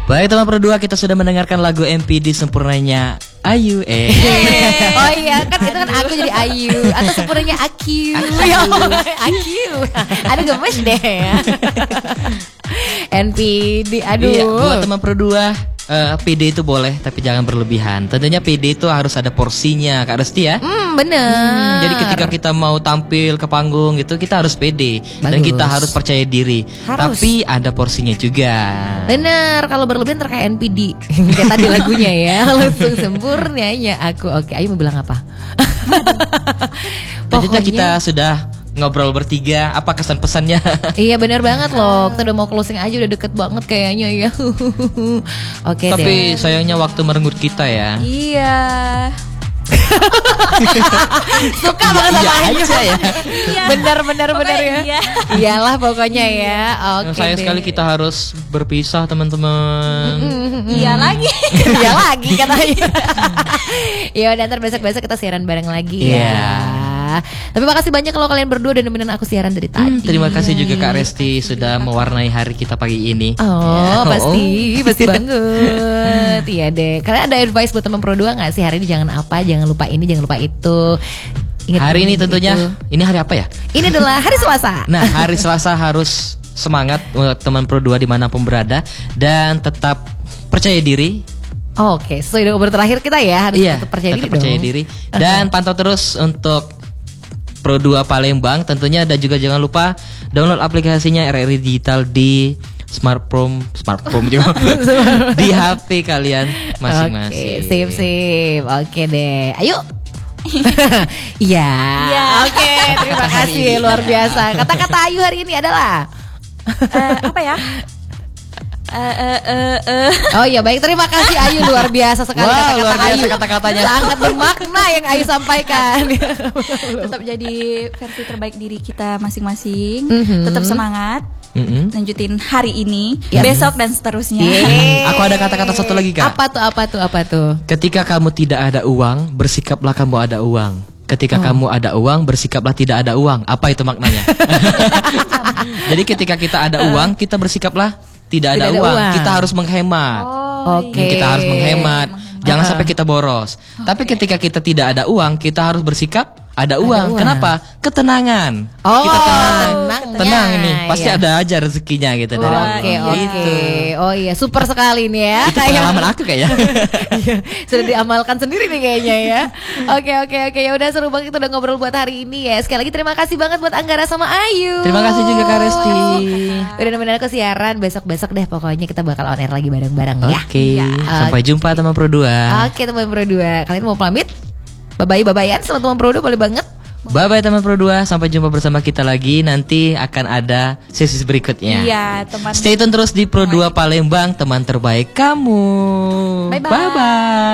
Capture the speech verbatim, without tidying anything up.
Baik teman berdua, kita sudah mendengarkan lagu M P D sempurnanya Ayu. Eh. Oh iya, kan itu kan aku jadi Ayu atau sempurnanya Aku. Aku. Aduh gemes deh ya. N P D, aduh. Iya, buat teman berdua, uh, P D itu boleh tapi jangan berlebihan. Tentunya P D itu harus ada porsinya, Kak Resti ya. Hmm, bener. Hmm, jadi ketika kita mau tampil ke panggung gitu, kita harus pede. Dan kita harus percaya diri. Harus. Tapi ada porsinya juga. Bener, kalau berlebihan terkayak N P D. Kayak tadi lagunya ya, langsung sempurnanya aku. Oke, Ayu mau bilang apa? Pokoknya kita sudah ngobrol bertiga, apa kesan pesannya? Iya benar banget loh. Kita udah mau closing aja, udah deket banget kayaknya ya. Oke. Tapi deh. sayangnya waktu merenggut kita ya. Iya. Suka banget sama Iya Ayu aja ya. Iya. Bener bener bener ya. Iya. Iyalah pokoknya ya. Oke. Sayang deh. sekali kita harus berpisah teman-teman. Iya lagi. Iya lagi katanya. Ya udah, ntar besok-besok kita siaran bareng lagi ya. Iya. Tapi makasih banyak kalau kalian berdua udah nemenin aku siaran dari tadi. Hmm, terima kasih juga Kak Resti sudah mewarnai hari kita pagi ini. Oh, Ya. pasti, pasti banget. Iya deh. Kalian ada advice buat teman pro dua nggak sih, hari ini jangan apa, jangan lupa ini, jangan lupa itu. Ingat Hari ini itu. tentunya, ini hari apa ya? Ini adalah hari Selasa. Nah, hari Selasa harus semangat buat teman pro dua dimanapun berada dan tetap percaya diri. Oke, sesuai dengan obrol terakhir kita ya, harus Iya, tetap percaya tetap diri percaya dong. diri dan pantau terus untuk Pro dua Palembang tentunya, dan juga jangan lupa download aplikasinya R R I Digital di smartphone, smartphone juga di H P kalian masing-masing. Oke, sip sip. Oke deh. Ayo. Iya. Iya. Oke, terima kasih luar biasa. Kata-kata Ayu hari ini adalah Eh, apa ya? Eh, eh, eh, eh. oh iya baik, terima kasih Ayu, luar biasa sekali Wah, kata-kata luar biasa Ayu. kata-katanya. Sangat bermakna yang Ayu sampaikan. Tetap jadi versi terbaik diri kita masing-masing. Mhm. Tetap semangat. Mm-mm. Lanjutin hari ini, Yes. besok dan seterusnya. Yeay. Aku ada kata-kata satu lagi Kak. Apa tuh, apa tuh, apa tuh? Ketika kamu tidak ada uang, bersikaplah kamu ada uang. Ketika kamu ada uang, bersikaplah tidak ada uang. Apa itu maknanya? Jadi ketika kita ada uang, kita bersikaplah tidak ada, Tidak ada uang. uang. Kita harus menghemat. Oh, Oke. iya. Kita harus menghemat. Jangan Uh-uh. sampai kita boros. Tapi ketika kita tidak ada uang, kita harus bersikap ada uang. uang. Kenapa? Ketenangan. Oh, Kita tenang. tenangnya. Tenang ini. Pasti Iya. ada aja rezekinya gitu dari Allah. Oke, oke. Gitu. Oh iya, super sekali nih ya. Itu pengalaman aku kayaknya. Iya, sudah diamalkan sendiri nih kayaknya ya. Oke, oke, oke. Ya udah, seru banget kita udah ngobrol buat hari ini ya. Sekali lagi terima kasih banget buat Anggara sama Ayu. Terima kasih juga Kak Resti. Udah nemenin aku siaran, besok-besok deh pokoknya kita bakal on air lagi bareng-bareng ya. Oke. Iya. Sampai jumpa teman Pro dua. Oke, teman Pro dua. Kalian mau pamit? Bye-bye, bye-byean sama teman Pro dua, boleh banget. Bye bye teman Pro dua, sampai jumpa bersama kita lagi. Nanti akan ada sesi berikutnya. Iya, teman. Stay tune terus di Pro dua Palembang, teman terbaik kamu. Bye-bye. Bye bye.